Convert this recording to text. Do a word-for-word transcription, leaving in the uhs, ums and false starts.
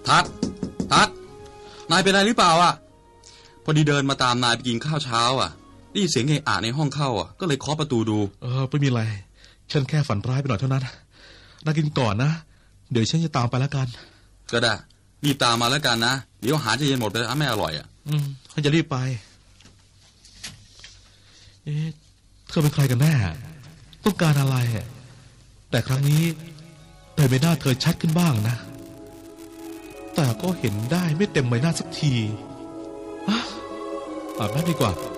ทัดทัดนายเป็นอะไรหรือเปล่าอ่ะพอดีเดินมาตามนายไปกินข้าวเช้าอ่ะได้ยินเสียงเอะอะในห้องเข้าอ่ะก็เลยเคาะประตูดูเออไม่มีอะไรฉันแค่ฝันร้ายไปหน่อยเท่านั้นนายกินก่อนนะเดี๋ยวฉันจะตามไปแล้วกันก็ได้รีบตามมาแล้วกันนะเดี๋ยวอาหารจะเย็นหมดไปแล้วไม่อร่อยอ่ะอืมฉันจะรีบไปเอ๊ะเธอเป็นใครกันแน่ต้องการอะไรแต่ครั้งนี้แต่ใบหน้าเธอชัดขึ้นบ้างนะแต่ก็เห็นได้ไม่เต็มใบหน้าสักทีอ่ะอาบน้ำดีกว่า